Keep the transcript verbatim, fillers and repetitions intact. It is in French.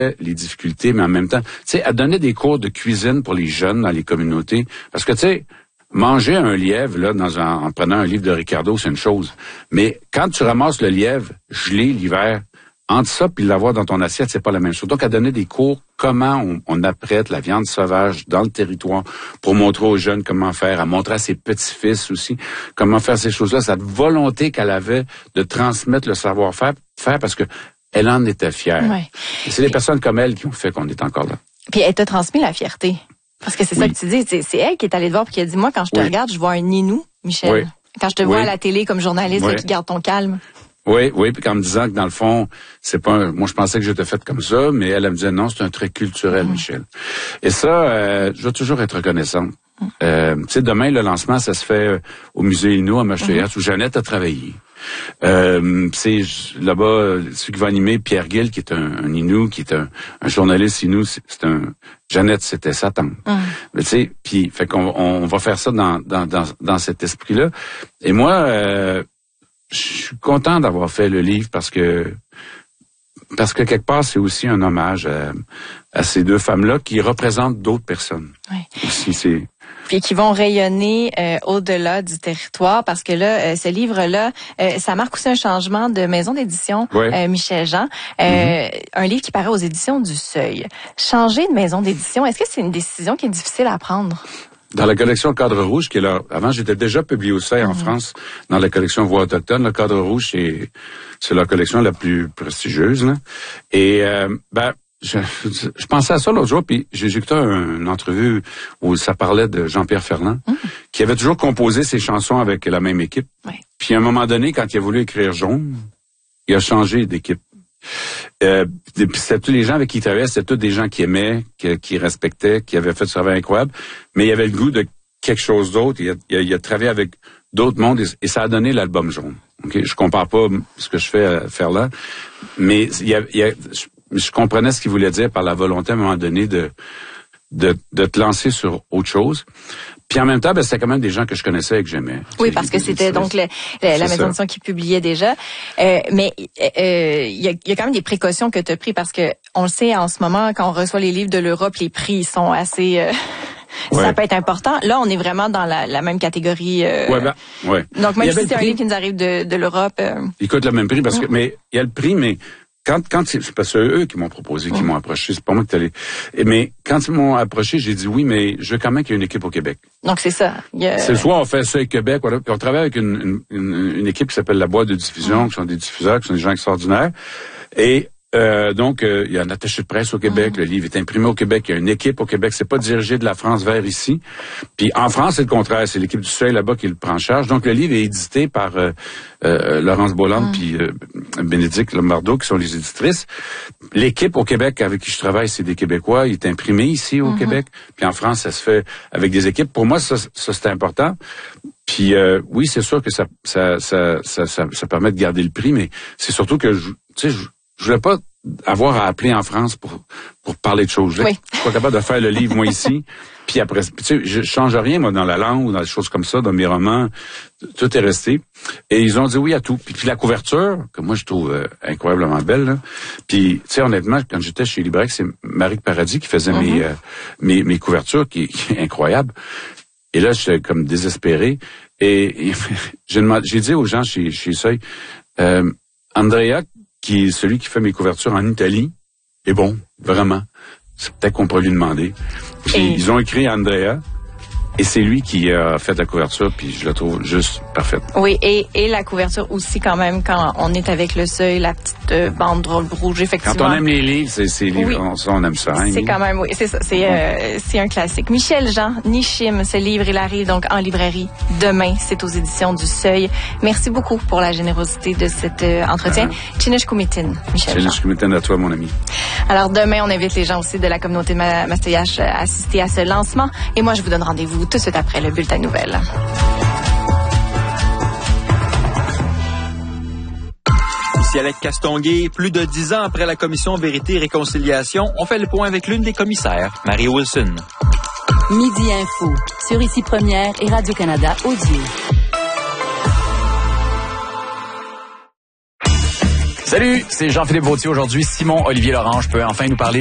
les difficultés, mais en même temps, tu sais, elle donnait des cours de cuisine pour les jeunes dans les communautés. Parce que, tu sais, manger un lièvre, là, dans un, en prenant un livre de Ricardo, c'est une chose. Mais quand tu ramasses le lièvre gelé l'hiver, entre ça puis l'avoir dans ton assiette, c'est pas la même chose. Donc, elle donnait des cours comment on, on apprête la viande sauvage dans le territoire pour montrer aux jeunes comment faire, à montrer à ses petits-fils aussi comment faire ces choses-là. Cette volonté qu'elle avait de transmettre le savoir-faire, faire parce que elle en était fière. Ouais. Et c'est des personnes comme elle qui ont fait qu'on est encore là. Puis elle t'a transmis la fierté. Parce que c'est oui. ça que tu dis. C'est, c'est elle qui est allée te voir et qui a dit, moi, quand je te oui. regarde, je vois un Ninou, Michel. Oui. Quand je te vois oui. à la télé comme journaliste oui. qui garde ton calme. Oui, oui, puis en me disant que dans le fond, c'est pas un, moi je pensais que j'étais faite comme ça, mais elle, elle me disait non, c'est un trait culturel, mmh. Michel. Et ça, euh, je vais toujours être reconnaissante. Mmh. Euh, tu sais, demain, le lancement, ça se fait euh, au musée Innu à Macheteillas, mmh. où Jeannette a travaillé. Euh, c'est là-bas, celui qui va animer, Pierre Gill, qui est un, un Innu, qui est un, un journaliste Innu, c'est, c'est un... Jeannette, c'était sa tante. Mmh. Mais tu sais, puis fait qu'on on va faire ça dans, dans, dans, dans cet esprit-là. Et moi... Euh, je suis content d'avoir fait le livre parce que parce que quelque part c'est aussi un hommage à, à ces deux femmes-là qui représentent d'autres personnes. Oui. Aussi, c'est puis qui vont rayonner euh, au-delà du territoire parce que là, euh, ce livre-là, euh, ça marque aussi un changement de maison d'édition, oui. euh, Michel Jean. Euh, mm-hmm. Un livre qui paraît aux éditions du Seuil. Changer de maison d'édition, est-ce que c'est une décision qui est difficile à prendre? Dans la collection Cadre Rouge, qui est là, avant j'étais déjà publié au Seuil en mmh. France, dans la collection Voix autochtone, le Cadre Rouge, c'est, c'est la collection la plus prestigieuse, là. Et, euh, ben, je, je pensais à ça l'autre jour, puis j'ai écouté une entrevue où ça parlait de Jean-Pierre Ferland, mmh. qui avait toujours composé ses chansons avec la même équipe. Ouais. Puis à un moment donné, quand il a voulu écrire Jaune, il a changé d'équipe. Euh, c'était tous les gens avec qui il travaillait, c'était tous des gens qui aimaient, qui, qui respectaient, qui avaient fait ce travail incroyable, mais il avait le goût de quelque chose d'autre. Il a, il a, il a travaillé avec d'autres mondes et, et ça a donné l'album Jaune. Okay? Je compare pas ce que je fais à faire là, mais il y a, il y a, je, je comprenais ce qu'il voulait dire par la volonté à un moment donné de de, de te lancer sur autre chose. Puis en même temps, ben, c'était quand même des gens que je connaissais et que j'aimais. Oui, parce que c'était donc le, le, la maison d'édition qui publiait déjà. Euh, mais il euh, y, a, y a quand même des précautions que tu as prises parce que on le sait en ce moment, quand on reçoit les livres de l'Europe, les prix sont assez... Euh, ouais. Ça peut être important. Là, on est vraiment dans la, la même catégorie. Euh, ouais, ben, ouais. Donc même si c'est un livre qui nous arrive de, de l'Europe... Euh... Il coûte le même prix parce que... Mais il y a le prix, mais... Quand, quand c'est, c'est parce que eux qui m'ont proposé, qui mmh. m'ont approché, c'est pas moi qui t'allais. Mais quand ils m'ont approché, j'ai dit oui, mais je veux quand même qu'il y ait une équipe au Québec. Donc c'est ça. A... C'est soit on fait ça au Québec, voilà, puis on travaille avec une, une, une, une équipe qui s'appelle la Boîte de diffusion, mmh. qui sont des diffuseurs, qui sont des gens extraordinaires. Et euh, donc euh, il y a un attaché de presse au Québec, mmh. le livre est imprimé au Québec, il y a une équipe au Québec, c'est pas dirigé de la France vers ici. Puis en France, c'est le contraire, c'est l'équipe du Seuil là-bas qui le prend en charge. Donc le livre est édité par euh, euh, Laurence Bolland mmh. puis euh, Bénédicte Lombardo, qui sont les éditrices. L'équipe au Québec avec qui je travaille, c'est des Québécois. Il est imprimé ici au mmh. Québec. Puis en France, ça se fait avec des équipes. Pour moi, ça, ça c'est important. Puis euh, oui, c'est sûr que ça ça, ça ça ça ça permet de garder le prix, mais c'est surtout que je, tu sais, je, je voulais pas avoir à appeler en France pour pour parler de choses. Oui. Je suis pas capable de faire le livre moi ici. Puis après, tu sais, je change rien moi dans la langue ou dans des choses comme ça, dans mes romans, tout est resté. Et ils ont dit oui à tout. Puis, puis la couverture, que moi je trouve euh, incroyablement belle. Là. Puis tu sais, honnêtement, quand j'étais chez Librex, c'est Marie Paradis qui faisait mm-hmm. mes, euh, mes mes couvertures, qui, qui est incroyable. Et là, j'étais comme désespéré. Et, et j'ai, demandé, j'ai dit aux gens chez chez Seuil, euh, Andrea, qui est celui qui fait mes couvertures en Italie, est bon, vraiment. C'est peut-être qu'on pourrait lui demander. Puis et... ils ont écrit à Andrea, et c'est lui qui a fait la couverture, puis je la trouve juste parfaite. Oui, et, et la couverture aussi quand même, quand on est avec le Seuil, la petite euh, bande rouge, effectivement. Quand on aime les livres, c'est, c'est livres, oui. on, ça, on aime ça. Hein, c'est quand même, oui, c'est ça, c'est, euh, c'est un classique. Michel Jean, Nishim, ce livre, il arrive donc en librairie demain, c'est aux éditions du Seuil. Merci beaucoup pour la générosité de cet euh, entretien. Chinish Kumitin, Michel Jean. Chinish Kumitin à toi, mon ami. Alors demain, on invite les gens aussi de la communauté de Mastoyache à assister à ce lancement. Et moi, je vous donne rendez-vous tout de suite après le bulletin de nouvelles. Ici Alex Castonguay, plus de dix ans après la commission Vérité et Réconciliation, on fait le point avec l'une des commissaires, Marie Wilson. Midi Info, sur Ici Première et Radio-Canada Audio. Salut, c'est Jean-Philippe Vautier aujourd'hui. Simon Olivier Lorange peut enfin nous parler